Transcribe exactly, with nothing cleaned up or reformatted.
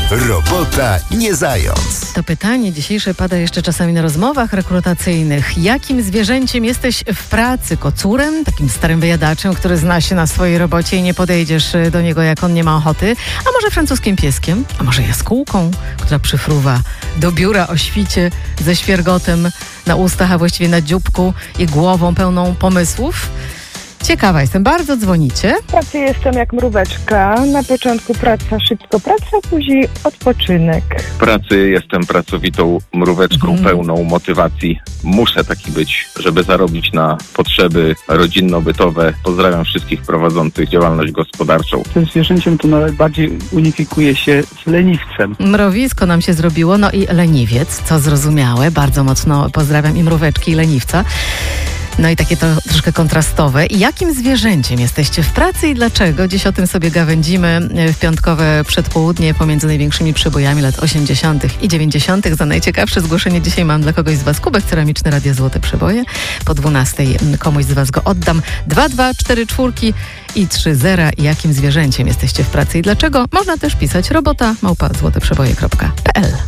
Robota nie zając. To pytanie dzisiejsze pada jeszcze czasami na rozmowach rekrutacyjnych. Jakim zwierzęciem jesteś w pracy? Kocurem? Takim starym wyjadaczem, który zna się na swojej robocie i nie podejdziesz do niego, jak on nie ma ochoty? A może francuskim pieskiem? A może jaskółką, która przyfruwa do biura o świcie ze świergotem na ustach, a właściwie na dzióbku i głową pełną pomysłów? Ciekawa jestem, bardzo dzwonicie. W pracy jestem jak mróweczka. Na początku praca, szybko praca, później odpoczynek. W pracy jestem pracowitą mróweczką, Mhm. pełną motywacji. Muszę taki być, żeby zarobić na potrzeby rodzinno-bytowe. Pozdrawiam wszystkich prowadzących działalność gospodarczą. Tym zwierzęciem to najbardziej unifikuje się z leniwcem. Mrowisko nam się zrobiło, no i leniwiec, co zrozumiałe. Bardzo mocno pozdrawiam i mróweczki, i leniwca. No i takie to troszkę kontrastowe. I jakim zwierzęciem jesteście w pracy i dlaczego? Dziś o tym sobie gawędzimy w piątkowe przedpołudnie pomiędzy największymi przebojami lat osiemdziesiątych i dziewięćdziesiątych. Za najciekawsze zgłoszenie dzisiaj mam dla kogoś z was kubek ceramiczny Radia Złote Przeboje. Po dwunastej komuś z was go oddam. Dwa, dwa, cztery, czwórki i trzy zera. Jakim zwierzęciem jesteście w pracy i dlaczego? Można też pisać robota małpa złoteprzeboje kropka p l.